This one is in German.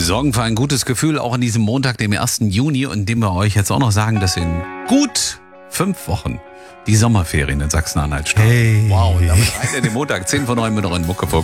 sorgen für ein gutes Gefühl auch an diesem Montag, dem 1. Juni, und indem wir euch jetzt auch noch sagen, dass in gut 5 Wochen die Sommerferien in Sachsen-Anhalt starten. Hey. Wow, und damit rein in den Montag, 10 vor 9 mit euren Mucke